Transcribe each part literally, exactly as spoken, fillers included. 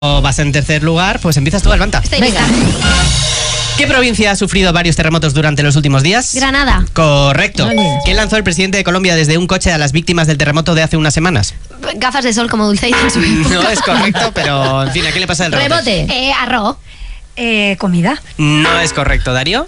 vas en tercer lugar, pues empiezas tú, Albanta. Estoy lista. ¿Qué provincia ha sufrido varios terremotos durante los últimos días? Granada. Correcto. Vale. ¿Qué lanzó el presidente de Colombia desde un coche a las víctimas del terremoto de hace unas semanas? Gafas de sol como Dulce en su época. No es correcto, pero en fin, ¿a qué le pasa el rebote? Rebote. Eh, arroz. Eh, comida. No es correcto, ¿Darío?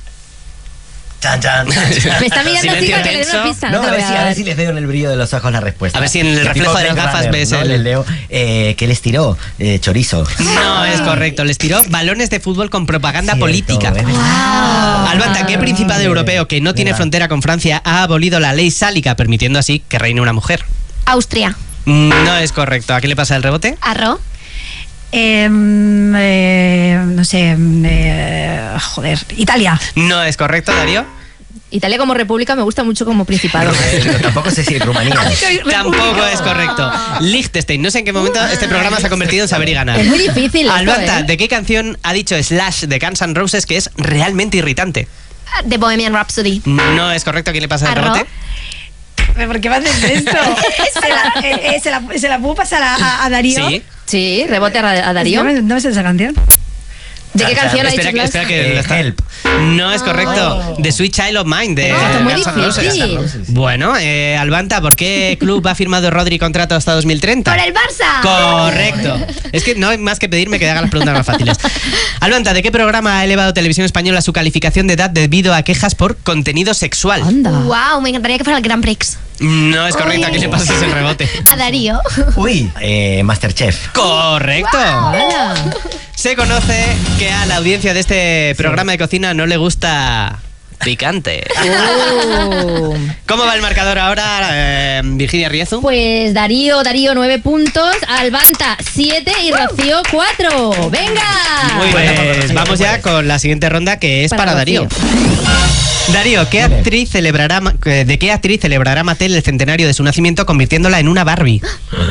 Chan, chan, chan, chan. Me está mirando así Silencio para que le dé tenso. una pista. No, te a lo ver, voy si, a ver dar. si les veo en el brillo de los ojos la respuesta. A ver si en el Típico reflejo de las Blade gafas Runner, ves ¿no? el- Les leo, eh, ¿qué les tiró? Eh, chorizo. No es correcto, les tiró balones de fútbol con propaganda Cierto, política. ¿eh? Albanta, ¿qué principado europeo que no tiene Venga. frontera con Francia ha abolido la ley sálica, permitiendo así que reine una mujer? Austria. No es correcto. ¿A qué le pasa el rebote? Arroz. Eh, eh, no sé. Eh, joder. Italia. No es correcto, Darío. Italia como república me gusta mucho como principado. Pero tampoco sé si Rumanía. Tampoco es correcto. Liechtenstein. No sé en qué momento este programa se ha convertido en saber y ganar. Es muy difícil esto, Albanta, ¿eh? ¿de qué canción ha dicho Slash de Guns N' Roses que es realmente irritante? The Bohemian Rhapsody. No es correcto. ¿A quién le pasa el Arroz. rebote? ¿Por qué me haces esto? ¿Se la, eh, eh, ¿se, la, ¿Se la puedo pasar a, a- a Darío? Sí. Sí, rebote a, a Darío. No me, no me sé esa canción. ¿De qué Chan, canción ha Espera dicho que, Slash? espera que Eh, lo está- Help. No es correcto. The Sweet Child of Mine de Ah, está muy Guns N' Roses. difícil. Bueno, eh, Albanta, ¿por qué club ha firmado Rodri contrato hasta dos mil treinta? Por el Barça. Correcto. Es que no hay más que pedirme que haga las preguntas más fáciles. Albanta, ¿de qué programa ha elevado Televisión Española su calificación de edad debido a quejas por contenido sexual? Anda. Wow, me encantaría que fuera el Grand Prix. No es correcto. ¿A qué le pasa ese rebote? A Darío. Uy, eh, Masterchef. Correcto. Hola. Se conoce que a la audiencia de este programa de cocina no le gusta picante. Uh. ¿Cómo va el marcador ahora, eh, Virginia Riezu? Pues Darío, Darío nueve puntos, Albanta siete y Rocío cuatro. ¡Venga! Muy bien, vamos ya con la siguiente ronda que es para, Para Darío. Rocío. Darío, ¿qué actriz celebrará, ma- eh, ¿de qué actriz celebrará Mattel el centenario de su nacimiento convirtiéndola en una Barbie?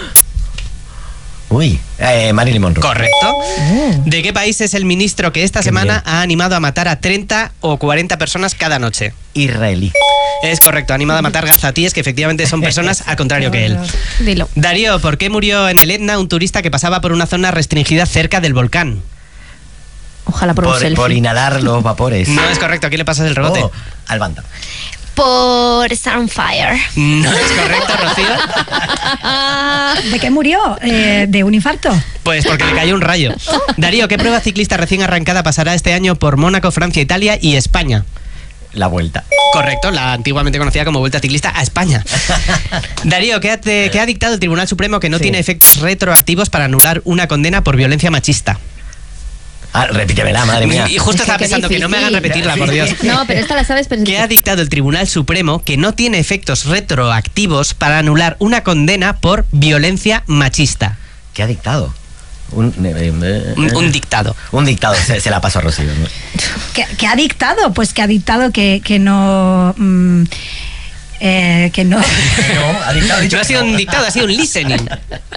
Uy, eh, Marilyn Monroe. Correcto. ¿De qué país es el ministro que esta Qué semana bien. ha animado a matar a treinta o cuarenta personas cada noche? Israelí. Es correcto, ha animado a matar gazatíes que efectivamente son personas al contrario que él. Dilo. Darío, ¿por qué murió en el Etna un turista que pasaba por una zona restringida cerca del volcán? Ojalá por, un Por, selfie. por inhalar los vapores. No es correcto, ¿a quién le pasas el rebote? Oh, Albanta. Por Sunfire. No es correcto, Rocío. ¿De qué murió? Eh, ¿De un infarto? Pues porque le cayó un rayo. Darío, ¿qué prueba ciclista recién arrancada pasará este año por Mónaco, Francia, Italia y España? La vuelta. Correcto, la antiguamente conocida como Vuelta Ciclista a España. Darío, ¿qué ha, te- qué ha dictado el Tribunal Supremo que no Sí. tiene efectos retroactivos para anular una condena por violencia machista? Ah, repítemela, madre mía. Y justo Es que estaba qué pensando que no me hagan difícil. repetirla, por Dios. No, pero esta la sabes, pero... ¿Qué ha dictado el Tribunal Supremo que no tiene efectos retroactivos para anular una condena por violencia machista? ¿Qué ha dictado? Un, eh, eh, Un, un dictado. un dictado, se, se la paso a Rocío. ¿no? ¿Qué, qué ha dictado? Pues que ha dictado que, que no... mm, eh, que no... No, ha dictado, ha dicho No ha que sido no. un dictado, ha sido un listening.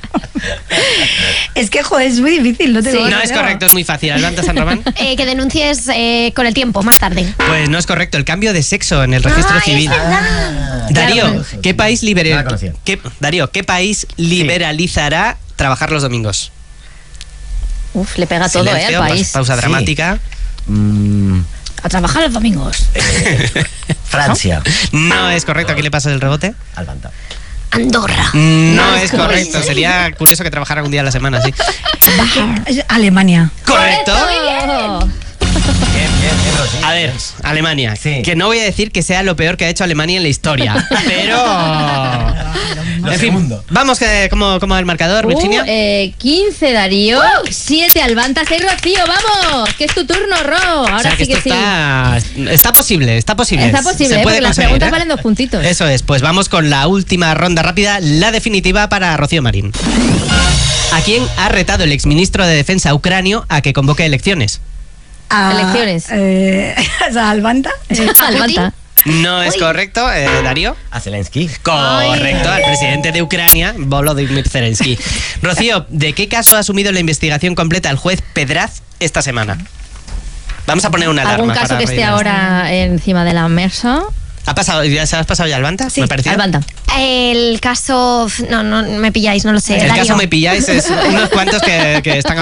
Es que, joder, es muy difícil. No, te Sí. lo- No es correcto, es muy fácil. Albanta, San Román. Eh, que denuncies eh, con el tiempo, más tarde. Pues no es correcto, el cambio de sexo en el registro Ay, civil. es verdad. Darío, Claro. ¿qué país No la libera- conocía. qué- Darío, ¿qué país liberalizará trabajar los domingos? Uf, le pega todo, ¿eh? Silencio, Al pa- país. Pausa Sí. dramática. Mm, A trabajar los domingos. eh, Francia. No es correcto, ¿a quién le pasa el rebote? Albanta. Andorra. No es correcto, sería curioso que trabajara un día a la semana, sí. Es Alemania. ¿Correcto? Oh. Bien, bien, bien, Rocío. A ver, Alemania. Sí. Que no voy a decir que sea lo peor que ha hecho Alemania en la historia, pero... Lo En fin, segundo. vamos, que, ¿cómo, ¿cómo va el marcador, Uh, Virginia? eh, quince Darío, siete Albanta, seis Rocío, vamos, que es tu turno, Ro. Ahora O sea, que sí que esto sí. está, está posible, está posible. Está posible, Se ¿eh? puede Porque las conseguir, preguntas ¿eh? valen dos puntitos. Eso es, pues vamos con la última ronda rápida, la definitiva para Rocío Marín. ¿A quién ha retado el exministro de Defensa ucranio a que convoque elecciones? A- Elecciones. Eh, a Albanta. Eh, Albanta. No es Uy. correcto, eh, Darío. A Zelensky. Correcto, al presidente de Ucrania, Volodymyr Zelensky. Rocío, ¿de qué caso ha asumido la investigación completa el juez Pedraz esta semana? Vamos a poner una alarma. ¿Algún caso para que esté rellenar. ahora encima de la mesa? ¿Ha pasado, ya se has pasado ya al Banta? Sí, me parecía. Albanta. El caso... No, no me pilláis, no lo sé. El Darío. caso me pilláis es unos cuantos que, que están